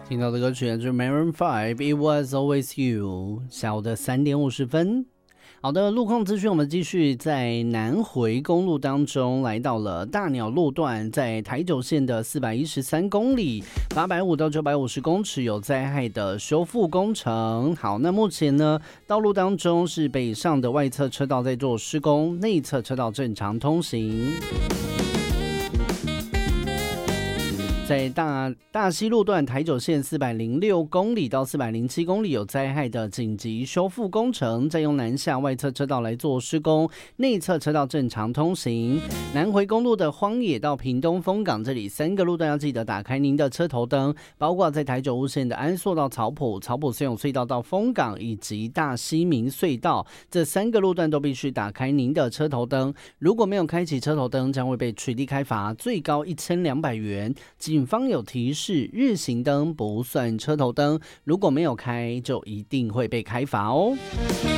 听到的歌曲是 Maroon 5 It Was Always You， 下午的3点50分。好的，路况资讯，我们继续在南回公路当中来到了大鸟路段，在台九线的413公里，850到950公尺有灾害的修复工程。好，那目前呢，道路当中是北上的外侧车道在做施工，内侧车道正常通行。在大溪路段台九线406公里到407公里有灾害的紧急修复工程，再用南下外侧车道来做施工，内侧车道正常通行。南回公路的荒野到屏东丰港这里3个路段要记得打开您的车头灯，包括在台九雾线的安朔到草埔、草埔水涌隧道到丰港以及大溪明隧道，这3个路段都必须打开您的车头灯。如果没有开启车头灯，将会被取缔开罚，最高1200元。警方有提示，日行灯不算车头灯，如果没有开，就一定会被开罚哦。